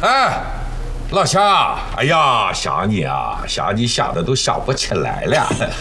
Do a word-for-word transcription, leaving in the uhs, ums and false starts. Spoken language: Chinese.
哎，老夏，哎呀，想你啊，想你想的都想不起来了。